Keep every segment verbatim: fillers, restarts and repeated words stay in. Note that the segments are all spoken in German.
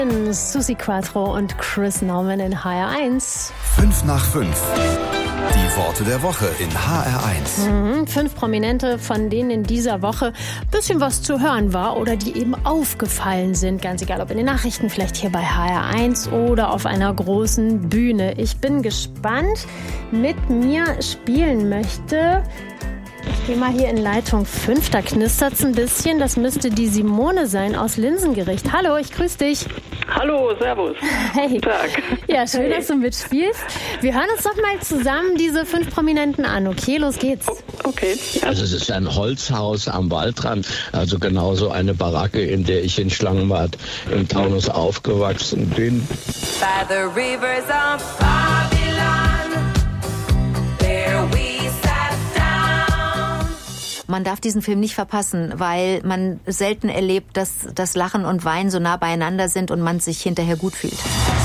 Susi Quattro und Chris Naumann in H R eins. Fünf nach fünf. Die Worte der Woche in H R eins. Mhm, fünf Prominente, von denen in dieser Woche ein bisschen was zu hören war oder die eben aufgefallen sind. Ganz egal, ob in den Nachrichten, vielleicht hier bei H R eins oder auf einer großen Bühne. Ich bin gespannt. Mit mir spielen möchte... Ich gehe mal hier in Leitung fünf, da knistert es ein bisschen. Das müsste die Simone sein aus Linsengericht. Hallo, ich grüße dich. Hallo, servus. Hey. Guten Tag. Ja, schön, Hey. dass du mitspielst. Wir hören uns doch mal zusammen diese fünf Prominenten an. Okay, los geht's. Okay. Ja. Also es ist ein Holzhaus am Waldrand, also genauso eine Baracke, in der ich in Schlangenbad im Taunus aufgewachsen bin. By the rivers of Babylon, there we sat down. Man darf diesen Film nicht verpassen, weil man selten erlebt, dass das Lachen und Weinen so nah beieinander sind und man sich hinterher gut fühlt.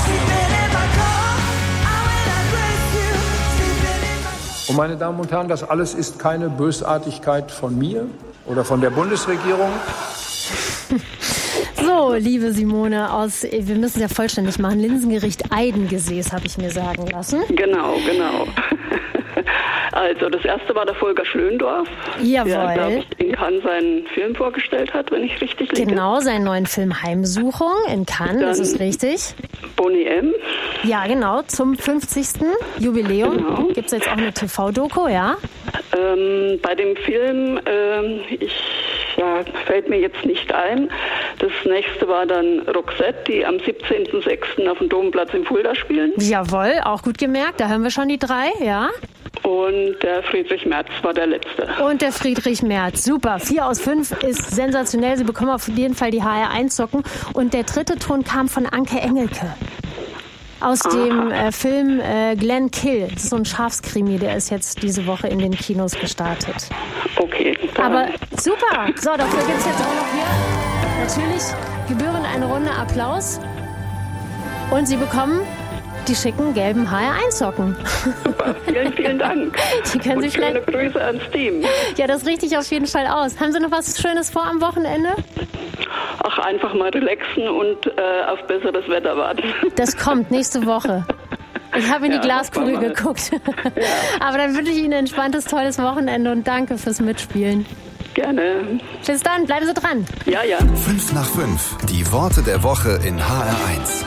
Und meine Damen und Herren, das alles ist keine Bösartigkeit von mir oder von der Bundesregierung. So, liebe Simone aus, wir müssen es ja vollständig machen, Linsengericht Eidengesäß, habe ich mir sagen lassen. Genau, genau. Also das erste war der Volker Schlöndorff, Jawohl. der, glaube ich, in Cannes seinen Film vorgestellt hat, wenn ich richtig liege. Genau, seinen neuen Film Heimsuchung in Cannes, das ist richtig. Boney M. Ja, genau, zum fünfzigsten Jubiläum Genau. gibt es jetzt auch eine T V-Doku, ja? Ähm, bei dem Film, ähm, ich, ja, fällt mir jetzt nicht ein. Das nächste war dann Roxette, die am siebzehnten sechsten auf dem Domplatz in Fulda spielen. Jawohl, auch gut gemerkt, da hören wir schon die drei, ja? Und der Friedrich Merz war der letzte. Und der Friedrich Merz, super. Vier aus fünf ist sensationell. Sie bekommen auf jeden Fall die H R eins Socken. Und der dritte Ton kam von Anke Engelke. Aus Aha. dem äh, Film äh, Glenn Kill. Das ist so ein Schafskrimi, der ist jetzt diese Woche in den Kinos gestartet. Okay. dann- Aber super. So, dafür gibt es jetzt auch noch hier natürlich gebührend eine Runde Applaus. Und Sie bekommen die schicken gelben H R eins Socken. Super, vielen, vielen Dank. Die können Sie Und schöne vielleicht... Grüße ans Team. Ja, das richte ich auf jeden Fall aus. Haben Sie noch was Schönes vor am Wochenende? Ach, einfach mal relaxen und äh, auf besseres Wetter warten. Das kommt nächste Woche. Ich habe in Ja, die Glaskugel hoffen wir mal. geguckt. Aber dann wünsche ich Ihnen ein entspanntes, tolles Wochenende und danke fürs Mitspielen. Gerne. Bis dann, bleiben Sie dran. Ja, ja. Fünf nach fünf. Die Worte der Woche in H R eins.